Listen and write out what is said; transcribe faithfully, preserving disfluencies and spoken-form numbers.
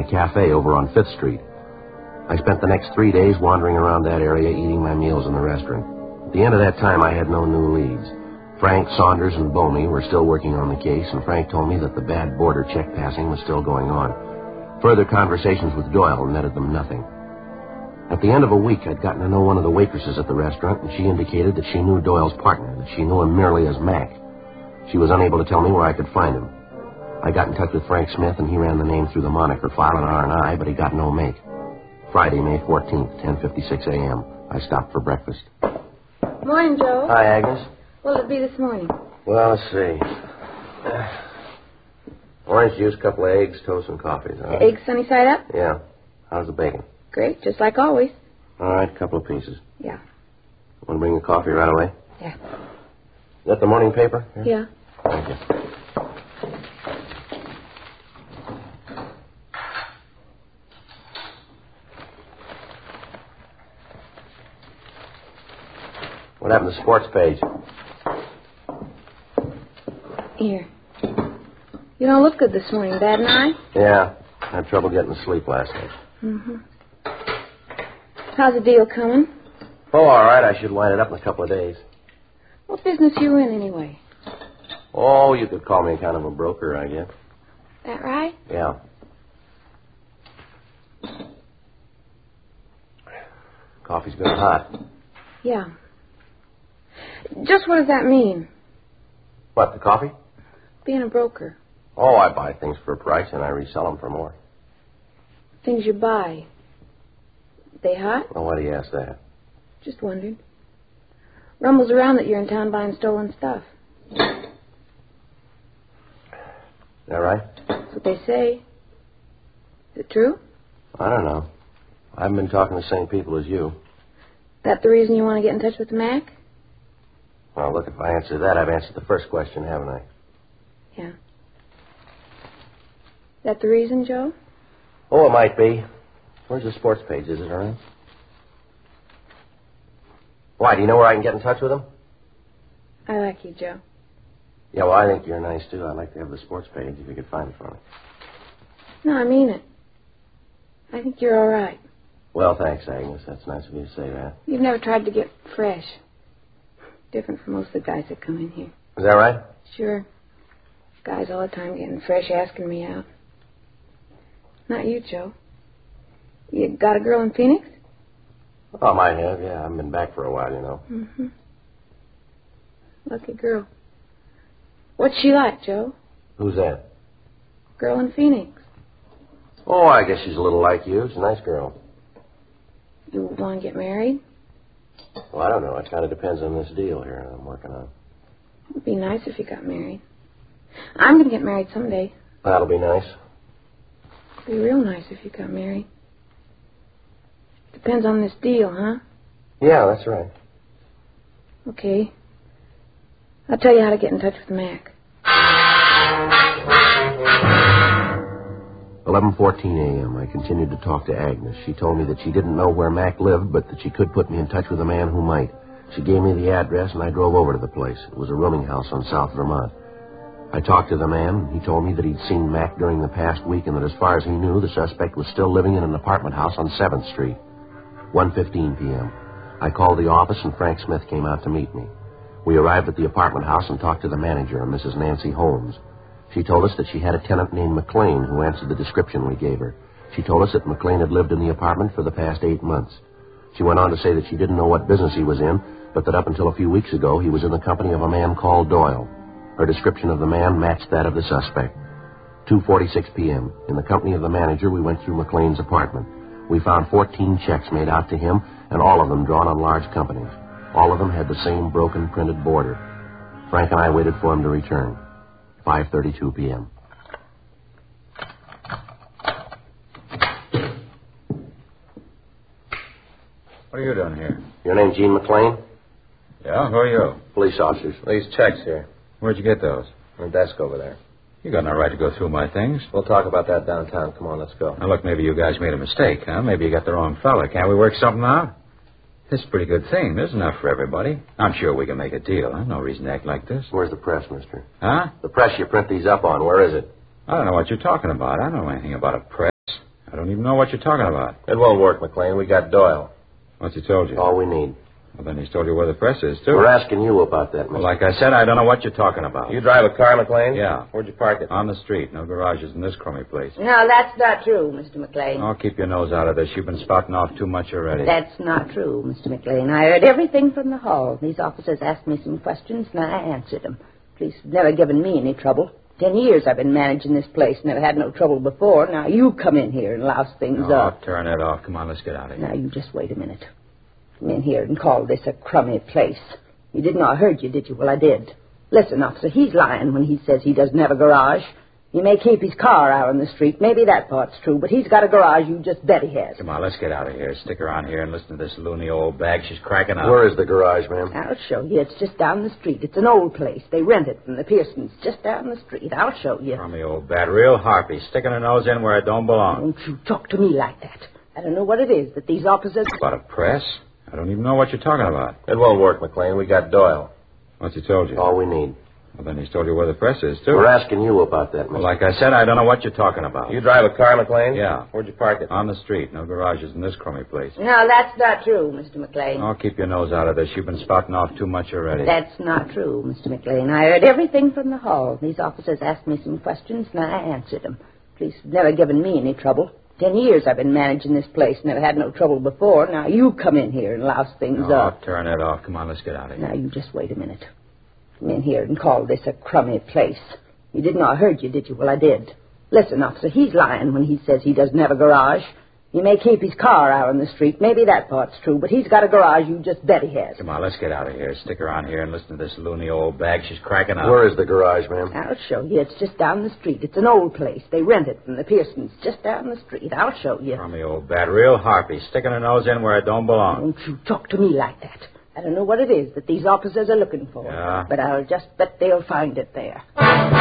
a cafe over on Fifth Street. I spent the next three days wandering around that area eating my meals in the restaurant. At the end of that time, I had no new leads. Frank, Saunders, and Bomey were still working on the case, and Frank told me that the bad border check passing was still going on. Further conversations with Doyle netted them nothing. At the end of a week, I'd gotten to know one of the waitresses at the restaurant, and she indicated that she knew Doyle's partner, that she knew him merely as Mac. She was unable to tell me where I could find him. I got in touch with Frank Smith, and he ran the name through the moniker file in R and I, but he got no make. Friday, May fourteenth, ten fifty-six a.m. I stopped for breakfast. Morning, Joe. Hi, Agnes. What'll it be this morning? Well, let's see. Uh, orange juice, couple of eggs, toast, and coffee. Huh? Eggs sunny side up? Yeah. How's the bacon? Great, just like always. All right, a couple of pieces. Yeah. Want to bring the coffee right away? Yeah. Is that the morning paper? Here? Yeah. Thank you. What happened to the sports page? Here. You don't look good this morning, bad night? Yeah. I had trouble getting to sleep last night. Mm-hmm. How's the deal coming? Oh, all right. I should wind it up in a couple of days. What business you in, anyway? Oh, you could call me kind of a broker, I guess. That right? Yeah. Coffee's been hot. Yeah. Just what does that mean? What, the coffee? Being a broker. Oh, I buy things for a price and I resell them for more. Things you buy. They hot? Well, why do you ask that? Just wondered. Rumbles around that you're in town buying stolen stuff. Is that right? That's what they say. Is it true? I don't know. I haven't been talking to the same people as you. That the reason you want to get in touch with Mac? Well, look, if I answer that, I've answered the first question, haven't I? Yeah. That the reason, Joe? Oh, it might be. Where's the sports page? Is it around? Why, do you know where I can get in touch with him? I like you, Joe. Yeah, well, I think you're nice, too. I'd like to have the sports page if you could find it for me. No, I mean it. I think you're all right. Well, thanks, Agnes. That's nice of you to say that. You've never tried to get fresh. Different from most of the guys that come in here. Is that right? Sure. Guys all the time getting fresh, asking me out. Not you, Joe. You got a girl in Phoenix? Oh, I might have, yeah. I haven't been back for a while, you know. Mm-hmm. Lucky girl. What's she like, Joe? Who's that? Girl in Phoenix. Oh, I guess she's a little like you. She's a nice girl. You want to get married? Well, I don't know. It kind of depends on this deal here I'm working on. It'd be nice if you got married. I'm going to get married someday. That'll be nice. It'd be real nice if you got married. Depends on this deal, huh? Yeah, that's right. Okay. I'll tell you how to get in touch with Mac. eleven fourteen a.m. I continued to talk to Agnes. She told me that she didn't know where Mac lived, but that she could put me in touch with a man who might. She gave me the address, and I drove over to the place. It was a rooming house on South Vermont. I talked to the man, and he told me that he'd seen Mac during the past week, and that as far as he knew, the suspect was still living in an apartment house on seventh Street. one fifteen p.m. I called the office, and Frank Smith came out to meet me. We arrived at the apartment house and talked to the manager, Missus Nancy Holmes. She told us that she had a tenant named McLean who answered the description we gave her. She told us that McLean had lived in the apartment for the past eight months. She went on to say that she didn't know what business he was in, but that up until a few weeks ago he was in the company of a man called Doyle. Her description of the man matched that of the suspect. two forty-six p.m. In the company of the manager, we went through McLean's apartment. We found fourteen checks made out to him, and all of them drawn on large companies. All of them had the same broken printed border. Frank and I waited for him to return. five thirty-two p.m. What are you doing here? Your name Gene McLean? Yeah, who are you? Police officers. These checks here. Where'd you get those? On the desk over there. You got no right to go through my things. We'll talk about that downtown. Come on, let's go. Now, look, maybe you guys made a mistake, huh? Maybe you got the wrong fella. Can't we work something out? This is a pretty good thing. There's enough for everybody. I'm sure we can make a deal, huh? No reason to act like this. Where's the press, mister? Huh? The press you print these up on, where is it? I don't know what you're talking about. I don't know anything about a press. I don't even know what you're talking about. It won't work, McLean. We got Doyle. What's he told you? All we need. Well, then he's told you where the press is, too. We're asking you about that, mister. Well, like I said, I don't know what you're talking about. You drive a car, McLean? Yeah. Where'd you park it? On the street. No garages in this crummy place. No, that's not true, Mister McLean. Oh, keep your nose out of this. You've been spouting off too much already. That's not true, Mister McLean. I heard everything from the hall. These officers asked me some questions, and I answered them. Police have never given me any trouble. Ten years I've been managing this place. Never had no trouble before. Now you come in here and louse things oh, up. turn it off. Come on, let's get out of here. Now, you just wait a minute. Come in here and call this a crummy place. You didn't know I heard you, did you? Well, I did. Listen, officer, he's lying when he says he doesn't have a garage. He may keep his car out on the street. Maybe that part's true, but he's got a garage. You just bet he has. Come on, let's get out of here. Stick around here and listen to this loony old bag. She's cracking up. Where is the garage, ma'am? I'll show you. It's just down the street. It's an old place. They rent it from the Pearsons. Just down the street. I'll show you. Crummy old bat. Real harpy. Sticking her nose in where it don't belong. Don't you talk to me like that. I don't know what it is that these officers... About a press? I don't even know what you're talking about. It won't work, McLean. We got Doyle. What's he told you? All we need. Well, then he's told you where the press is, too. We're asking you about that, mister. Well, like I said, I don't know what you're talking about. You drive a car, McLean? Yeah. Where'd you park it? On the street. No garages in this crummy place. No, that's not true, Mister McLean. Oh, keep your nose out of this. You've been spouting off too much already. That's not true, Mister McLean. I heard everything from the hall. These officers asked me some questions, and I answered them. Police have never given me any trouble. Ten years I've been managing this place. Never had no trouble before. Now you come in here and louse things oh, up. turn it off. Come on, let's get out of here. Now, you just wait a minute. Come in here and call this a crummy place. You didn't know I heard you, did you? Well, I did. Listen, officer, he's lying when he says he doesn't have a garage. He may keep his car out on the street. Maybe that part's true, but he's got a garage. You just bet he has. Come on, let's get out of here. Stick around here and listen to this loony old bag. She's cracking up. Where is the garage, ma'am? I'll show you. It's just down the street. It's an old place. They rent it from the Pearsons. Just down the street. I'll show you. Crummy old bat. Real harpy. Sticking her nose in where it don't belong. Don't you talk to me like that. I don't know what it is that these officers are looking for. Yeah. But I'll just bet they'll find it there.